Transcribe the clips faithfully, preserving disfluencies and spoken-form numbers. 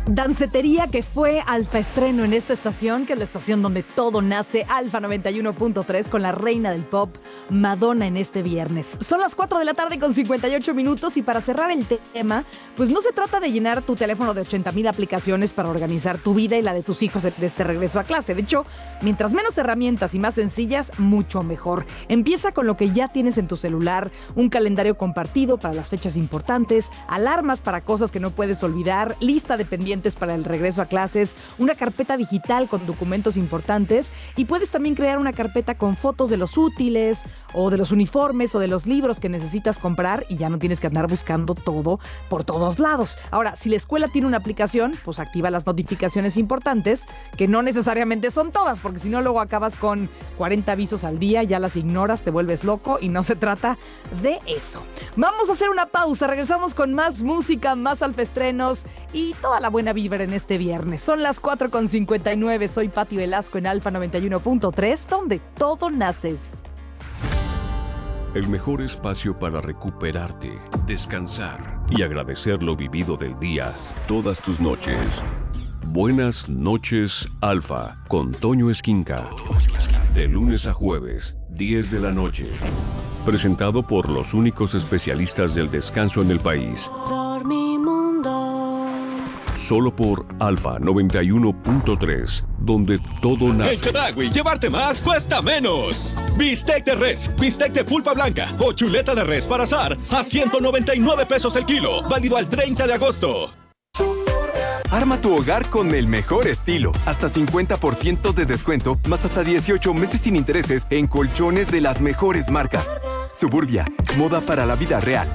Dancetería que fue alfa estreno en esta estación, que es la estación donde todo nace, Alfa noventa y uno punto tres, con la reina del pop, Madonna, en este viernes. Son las cuatro de la tarde con cincuenta y ocho minutos y para cerrar el tema, pues no se trata de llenar tu teléfono de ochenta mil aplicaciones para organizar tu vida y la de tus hijos de este regreso a clase. De hecho, mientras menos herramientas y más sencillas, mucho mejor. Empieza con lo que ya tienes en tu celular, un calendario compartido para las fechas importantes, alarmas para cosas que no puedes olvidar, lista de pendientes para el regreso a clases, una carpeta digital con documentos importantes y puedes también crear una carpeta con fotos de los útiles o de los uniformes o de los libros que necesitas comprar y ya no tienes que andar buscando todo por todos lados. Ahora, si la escuela tiene una aplicación, pues activa las notificaciones importantes, que no necesariamente son todas, porque si no luego acabas con cuarenta avisos al día, ya las ignoras, te vuelves loco y no se trata de eso. Vamos a hacer una pausa, regresamos con más música, más alfestrenos y toda la buena vibra en este viernes. Son las cuatro con cincuenta y nueve. Soy Pati Velasco en Alfa noventa y uno punto tres, donde todo naces. El mejor espacio para recuperarte, descansar y agradecer lo vivido del día, todas tus noches. Buenas noches, Alfa, con Toño Esquinca. De lunes a jueves, diez de la noche. Presentado por los únicos especialistas del descanso en el país. Solo por Alfa noventa y uno punto tres, donde todo nace. En Chedraui, llevarte más cuesta menos. Bistec de res, bistec de pulpa blanca o chuleta de res para asar a ciento noventa y nueve pesos el kilo. Válido al treinta de agosto. Arma tu hogar con el mejor estilo. Hasta cincuenta por ciento de descuento, más hasta dieciocho meses sin intereses en colchones de las mejores marcas. Suburbia, moda para la vida real.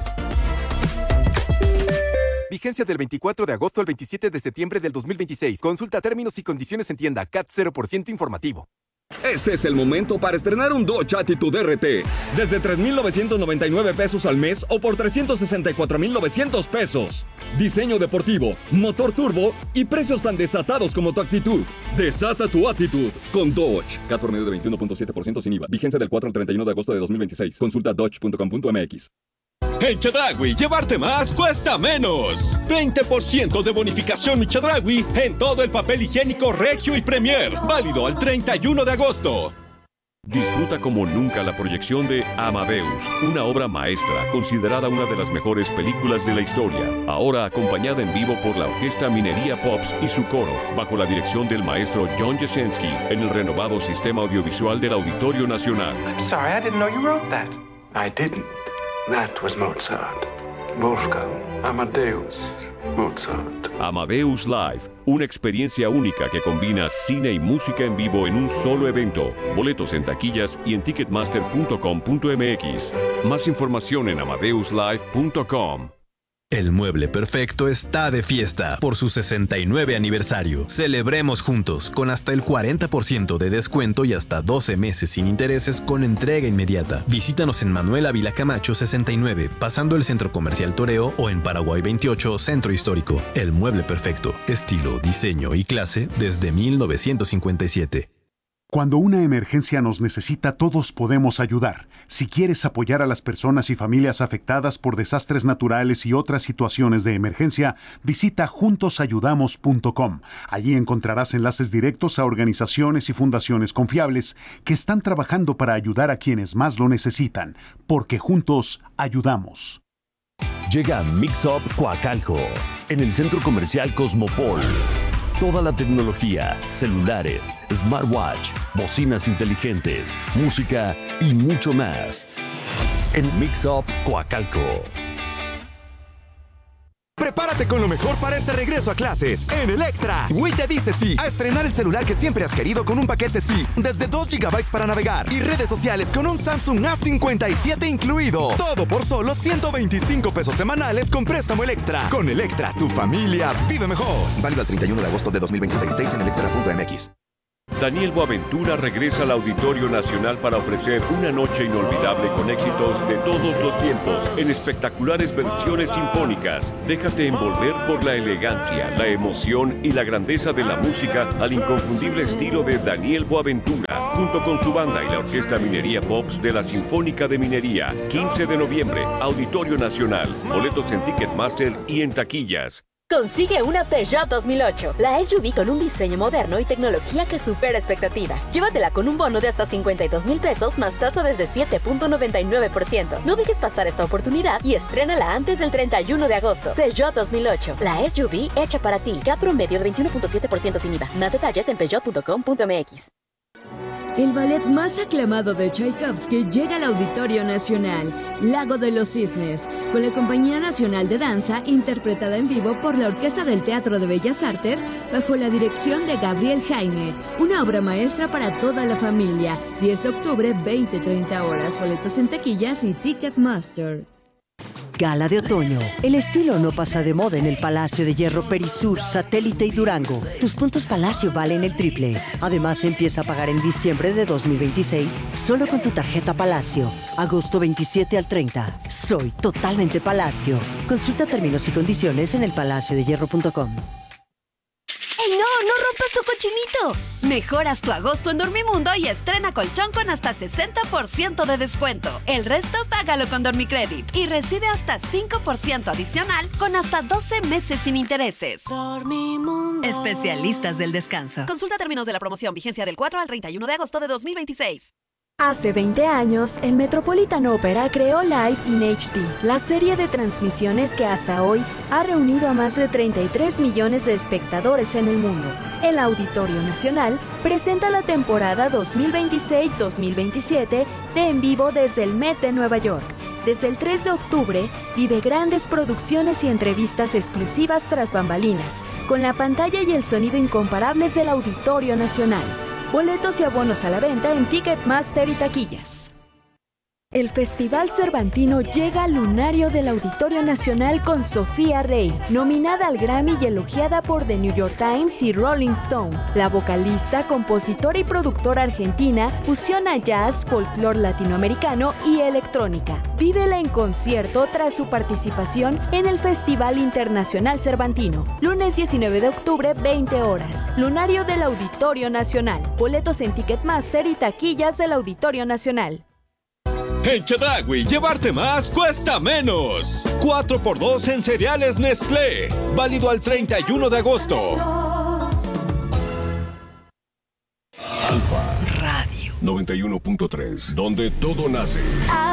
Vigencia del veinticuatro de agosto al veintisiete de septiembre del dos mil veintiséis. Consulta términos y condiciones en tienda. C A T cero por ciento informativo. Este es el momento para estrenar un Dodge Attitude R T. Desde tres mil novecientos noventa y nueve pesos al mes o por trescientos sesenta y cuatro mil novecientos pesos. Diseño deportivo, motor turbo y precios tan desatados como tu actitud. Desata tu actitud con Dodge. C A T promedio de veintiuno punto siete por ciento sin I V A. Vigencia del cuatro al treinta y uno de agosto de dos mil veintiséis. Consulta dodge punto com punto m x. En Chedraui, llevarte más cuesta menos. veinte por ciento de bonificación Mi Chedraui en todo el papel higiénico Regio y Premier. Válido al treinta y uno de agosto. Disfruta como nunca la proyección de Amadeus, una obra maestra considerada una de las mejores películas de la historia. Ahora acompañada en vivo por la Orquesta Minería Pops y su coro, bajo la dirección del maestro John Jasenski, en el renovado sistema audiovisual del Auditorio Nacional. I'm sorry, I didn't know you wrote that. I didn't. That was Mozart. Wolfgang Amadeus Mozart. Amadeus Live, una experiencia única que combina cine y música en vivo en un solo evento. Boletos en taquillas y en ticketmaster punto com punto m x. Más información en amadeus live punto com. El Mueble Perfecto está de fiesta por su sesenta y nueve aniversario. Celebremos juntos con hasta el cuarenta por ciento de descuento y hasta doce meses sin intereses con entrega inmediata. Visítanos en Manuel Ávila Camacho sesenta y nueve, pasando el Centro Comercial Toreo, o en Paraguay veintiocho, Centro Histórico. El Mueble Perfecto, estilo, diseño y clase desde mil novecientos cincuenta y siete. Cuando una emergencia nos necesita, todos podemos ayudar. Si quieres apoyar a las personas y familias afectadas por desastres naturales y otras situaciones de emergencia, visita juntos ayudamos punto com. Allí encontrarás enlaces directos a organizaciones y fundaciones confiables que están trabajando para ayudar a quienes más lo necesitan, porque juntos ayudamos. Llega Mix Up Coacalco, en el Centro Comercial Cosmopol. Toda la tecnología, celulares, smartwatch, bocinas inteligentes, música y mucho más. En Mix Up Coacalco. Prepárate con lo mejor para este regreso a clases. En Electra, Wii te dice sí a estrenar el celular que siempre has querido con un paquete sí, desde dos gigabytes para navegar y redes sociales con un Samsung A cincuenta y siete incluido. Todo por solo ciento veinticinco pesos semanales con préstamo Electra. Con Electra, tu familia vive mejor. Válido al treinta y uno de agosto de dos mil veintiséis. Detalles en electra punto m x. Daniel Boaventura regresa al Auditorio Nacional para ofrecer una noche inolvidable con éxitos de todos los tiempos en espectaculares versiones sinfónicas. Déjate envolver por la elegancia, la emoción y la grandeza de la música al inconfundible estilo de Daniel Boaventura, junto con su banda y la Orquesta Minería Pops de la Sinfónica de Minería. quince de noviembre, Auditorio Nacional. Boletos en Ticketmaster y en taquillas. Consigue una Peugeot dos mil ocho, la S U V con un diseño moderno y tecnología que supera expectativas. Llévatela con un bono de hasta cincuenta y dos mil pesos más tasa desde siete punto noventa y nueve por ciento. No dejes pasar esta oportunidad y estrénala antes del treinta y uno de agosto. Peugeot dos mil ocho, la S U V hecha para ti. K promedio de veintiuno punto siete por ciento sin I V A. Más detalles en peugeot punto com punto m x. El ballet más aclamado de Tchaikovsky llega al Auditorio Nacional, Lago de los Cisnes, con la Compañía Nacional de Danza, interpretada en vivo por la Orquesta del Teatro de Bellas Artes, bajo la dirección de Gabriel Jaime. Una obra maestra para toda la familia. diez de octubre, veinte a treinta horas. Boletos en taquillas y Ticketmaster. Gala de otoño. El estilo no pasa de moda en el Palacio de Hierro Perisur, Satélite y Durango. Tus puntos Palacio valen el triple. Además, empieza a pagar en diciembre de dos mil veintiséis solo con tu tarjeta Palacio. Agosto veintisiete al treinta. Soy totalmente Palacio. Consulta términos y condiciones en el palacio de hierro punto com. ¡Ey, no! ¡No rompas tu cochinito! Mejoras tu agosto en Dormimundo y estrena colchón con hasta sesenta por ciento de descuento. El resto págalo con Dormicredit y recibe hasta cinco por ciento adicional con hasta doce meses sin intereses. Dormimundo. Especialistas del descanso. Consulta términos de la promoción. Vigencia del cuatro al treinta y uno de agosto de dos mil veintiséis. Hace veinte años, el Metropolitan Opera creó Live in H D, la serie de transmisiones que hasta hoy ha reunido a más de treinta y tres millones de espectadores en el mundo. El Auditorio Nacional presenta la temporada dos mil veintiséis dos mil veintisiete de En Vivo desde el Met de Nueva York. Desde el tres de octubre, vive grandes producciones y entrevistas exclusivas tras bambalinas, con la pantalla y el sonido incomparables del Auditorio Nacional. Boletos y abonos a la venta en Ticketmaster y taquillas. El Festival Cervantino llega al lunario del Auditorio Nacional con Sofía Rey, nominada al Grammy y elogiada por The New York Times y Rolling Stone. La vocalista, compositora y productora argentina fusiona jazz, folclore latinoamericano y electrónica. Vívela en concierto tras su participación en el Festival Internacional Cervantino. Lunes diecinueve de octubre, veinte horas. Lunario del Auditorio Nacional. Boletos en Ticketmaster y taquillas del Auditorio Nacional. En Chedraui, llevarte más cuesta menos. cuatro por dos en cereales Nestlé. Válido al treinta y uno de agosto. Alfa Radio noventa y uno punto tres, donde todo nace.